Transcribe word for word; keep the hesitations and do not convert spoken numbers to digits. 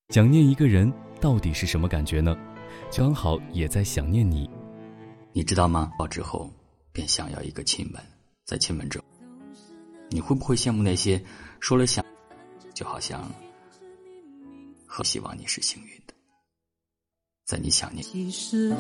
想念一个人到底是什么感觉呢？刚好也在想念你。 你知道吗？抱之后便想要一个亲吻，在亲吻之后，你会不会羡慕那些说了想，就好像和希望你是幸运的，在你想念